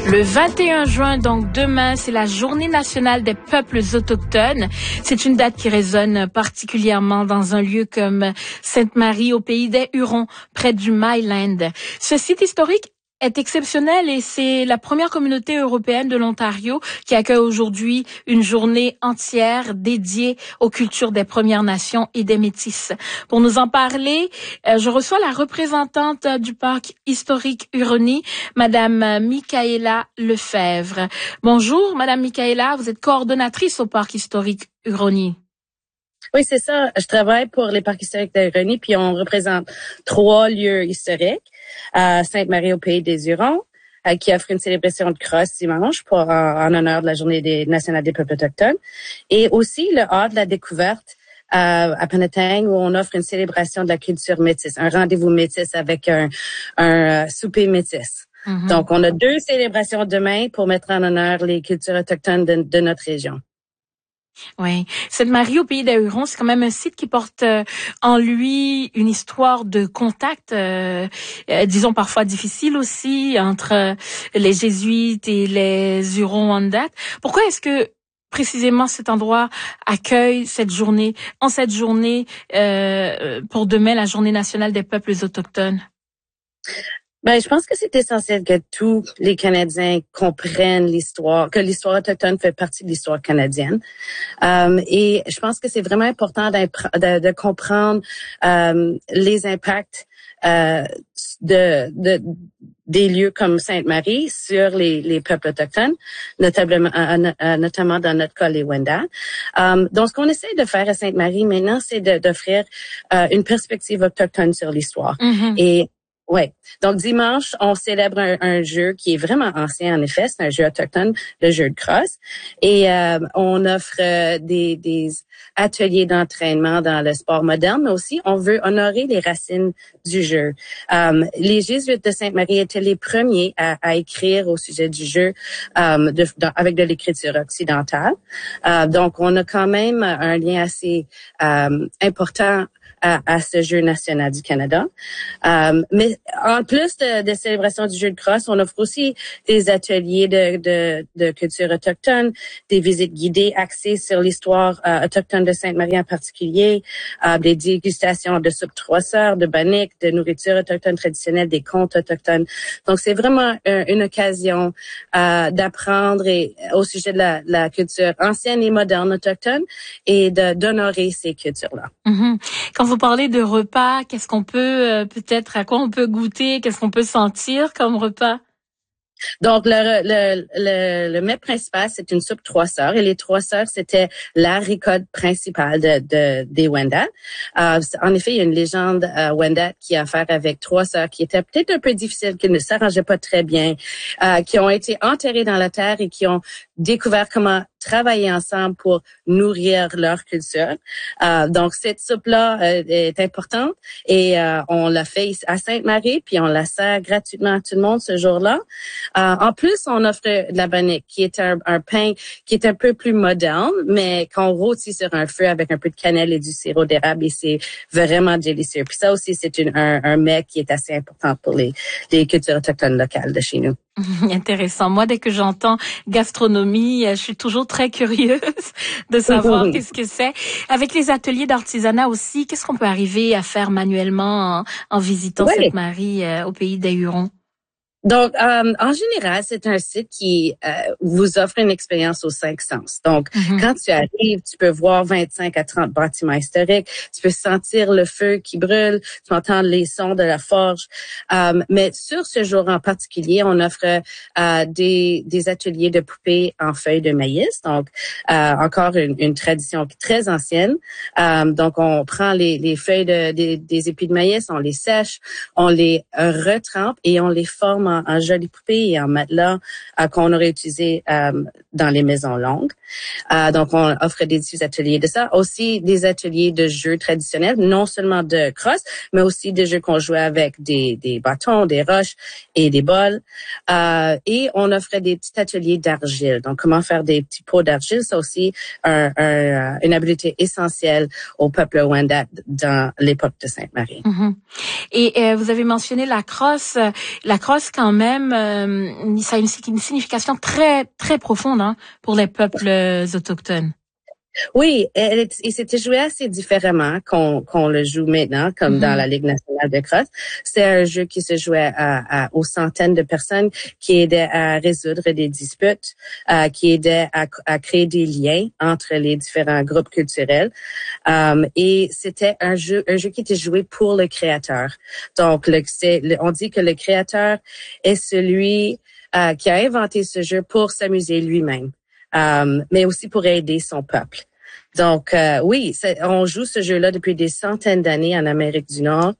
Le 21 juin, donc demain, c'est la Journée nationale des peuples autochtones. C'est une date qui résonne particulièrement dans un lieu comme Sainte-Marie, au pays des Hurons, près du Myland. Ce site historique est exceptionnel et c'est la première communauté européenne de l'Ontario qui accueille aujourd'hui une journée entière dédiée aux cultures des Premières Nations et des Métis. Pour nous en parler, je reçois la représentante du parc historique Huronie, Madame Michaëla Lefebvre. Bonjour, Madame Michaëla, vous êtes coordonnatrice au parc historique Huronie. Oui, c'est ça. Je travaille pour les parcs historiques de Huronie, puis on représente 3 lieux historiques. Sainte-Marie au pays des Hurons, qui offre une célébration de crosse dimanche en honneur de la Journée nationale des peuples autochtones. Et aussi le Hall de la découverte à Penetang, où on offre une célébration de la culture métisse, un rendez-vous métis avec un souper métis. Mm-hmm. Donc, on a 2 célébrations demain pour mettre en honneur les cultures autochtones de notre région. Oui, Sainte-Marie au pays des Hurons, c'est quand même un site qui porte en lui une histoire de contact, disons parfois difficile aussi, entre les Jésuites et les Hurons-Wendat. Pourquoi est-ce que précisément cet endroit accueille cette journée, pour demain, la Journée nationale des peuples autochtones? Ben, je pense que c'est essentiel que tous les Canadiens comprennent l'histoire, que l'histoire autochtone fait partie de l'histoire canadienne. Et je pense que c'est vraiment important de comprendre les impacts des lieux comme Sainte-Marie sur les peuples autochtones, notamment dans notre cas les Wendat. Donc, ce qu'on essaie de faire à Sainte-Marie maintenant, c'est d'offrir une perspective autochtone sur l'histoire. Mm-hmm. Et ouais. Donc, dimanche, on célèbre un jeu qui est vraiment ancien, en effet. C'est un jeu autochtone, le jeu de crosse. Et on offre des ateliers d'entraînement dans le sport moderne, mais aussi, on veut honorer les racines du jeu. Les Jésuites de Sainte-Marie étaient les premiers à écrire au sujet du jeu avec de l'écriture occidentale. Donc, on a quand même un lien assez important à ce jeu national du Canada. Mais en plus de célébration du jeu de crosse, on offre aussi des ateliers de culture autochtone, des visites guidées axées sur l'histoire autochtone de Sainte-Marie en particulier, des dégustations de soupe trois sœurs, de banniques, de nourriture autochtone traditionnelle, des contes autochtones. Donc, c'est vraiment une occasion d'apprendre au sujet de la culture ancienne et moderne autochtone et d'honorer ces cultures-là. Mm-hmm. Quand vous parlez de repas, qu'est-ce qu'on peut à quoi on peut goûter, qu'est-ce qu'on peut sentir comme repas? Donc, le mets principal, c'est une soupe trois sœurs. Et les trois sœurs, c'était la récolte principale des Wendat. En effet, il y a une légende Wendat qui a affaire avec 3 sœurs qui étaient peut-être un peu difficiles, qui ne s'arrangeaient pas très bien, qui ont été enterrées dans la terre et qui ont découvert comment travailler ensemble pour nourrir leur culture. Donc, cette soupe-là est importante et on l'a fait à Sainte-Marie, puis on la sert gratuitement à tout le monde ce jour-là. En plus, on offre de la bannique, qui est un pain qui est un peu plus moderne, mais qu'on rôtit sur un feu avec un peu de cannelle et du sirop d'érable et c'est vraiment délicieux. Puis ça aussi, c'est un mets qui est assez important pour les cultures autochtones locales de chez nous. Intéressant. Moi, dès que j'entends gastronomie, je suis toujours très curieuse de savoir qu'est-ce que c'est. Avec les ateliers d'artisanat aussi, qu'est-ce qu'on peut arriver à faire manuellement en visitant Sainte-Marie au pays des Hurons? Donc, en général, c'est un site qui vous offre une expérience aux 5 sens. Donc, quand tu arrives, tu peux voir 25 à 30 bâtiments historiques, tu peux sentir le feu qui brûle, tu peux entendre les sons de la forge. Mais sur ce jour en particulier, on offre des ateliers de poupées en feuilles de maïs. Donc, encore une tradition très ancienne. Donc, on prend les feuilles des épis de maïs, on les sèche, on les retrempe et on les forme en jolies poupées et en matelas qu'on aurait utilisé dans les maisons longues. Donc, on offre des ateliers de ça. Aussi, des ateliers de jeux traditionnels, non seulement de crosse, mais aussi des jeux qu'on jouait avec des bâtons, des roches et des bols. Et on offrait des petits ateliers d'argile. Donc, comment faire des petits pots d'argile, c'est aussi une habileté essentielle au peuple Wendat dans l'époque de Sainte-Marie. Mm-hmm. Et vous avez mentionné la crosse. La crosse, quand même, ça a une signification très, très profonde pour les peuples autochtones. Oui, et c'était joué assez différemment qu'on le joue maintenant, comme dans la Ligue nationale de crosse. C'est un jeu qui se jouait aux centaines de personnes, qui aidait à résoudre des disputes, qui aidait à créer des liens entre les différents groupes culturels. Et c'était un jeu qui était joué pour le créateur. Donc, on dit que le créateur est celui qui a inventé ce jeu pour s'amuser lui-même. Mais aussi pour aider son peuple. Donc oui, on joue ce jeu-là depuis des centaines d'années en Amérique du Nord.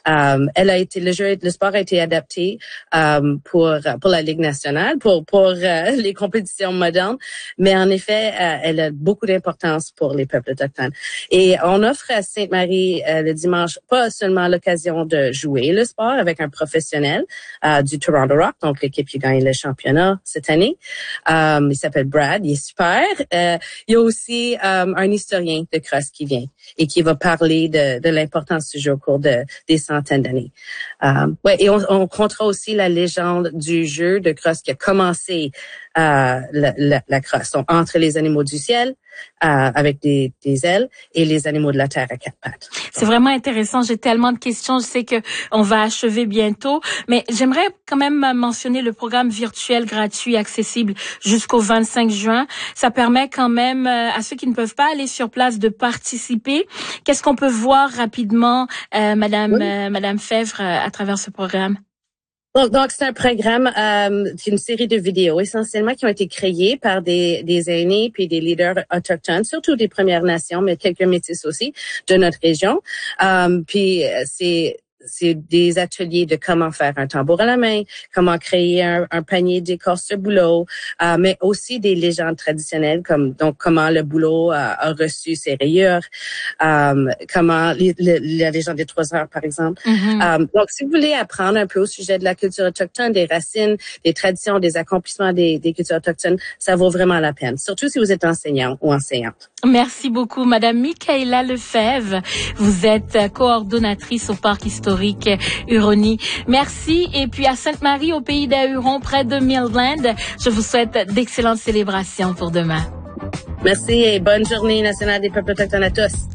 Le sport a été adapté pour la Ligue nationale, pour les compétitions modernes, mais en effet, elle a beaucoup d'importance pour les peuples autochtones. Et on offre à Sainte-Marie le dimanche pas seulement l'occasion de jouer le sport avec un professionnel du Toronto Rock, donc l'équipe qui gagne le championnat cette année. Il s'appelle Brad, il est super. Il y a aussi un historien de crosse qui vient et qui va parler de l'importance du jeu au cours des centaines d'années. Et on comptera aussi la légende du jeu de crosse qui a commencé la crosse. Donc, entre les animaux du ciel avec des ailes et les animaux de la terre à quatre pattes. C'est vraiment intéressant. J'ai tellement de questions. Je sais que on va achever bientôt, mais j'aimerais quand même mentionner le programme virtuel gratuit accessible jusqu'au 25 juin. Ça permet quand même à ceux qui ne peuvent pas aller sur place de participer. Qu'est-ce qu'on peut voir rapidement, Madame Fèvre, à travers ce programme? Donc c'est un programme, une série de vidéos essentiellement qui ont été créées par des aînés puis des leaders autochtones, surtout des Premières Nations, mais quelques métis aussi de notre région. Puis c'est des ateliers de comment faire un tambour à la main, comment créer un panier d'écorce de bouleau, mais aussi des légendes traditionnelles comme comment le bouleau a reçu ses rayures, comment la légende des 3 heures par exemple. Donc si vous voulez apprendre un peu au sujet de la culture autochtone, des racines, des traditions, des accomplissements des cultures autochtones, ça vaut vraiment la peine, surtout si vous êtes enseignant ou enseignante. Merci beaucoup, Madame Michaëla Lefèvre. Vous êtes coordonnatrice au Parc historique Huronie. Merci. Et puis à Sainte-Marie, au pays des Hurons, près de Millland, je vous souhaite d'excellentes célébrations pour demain. Merci et bonne journée nationale des peuples autochtones à tous.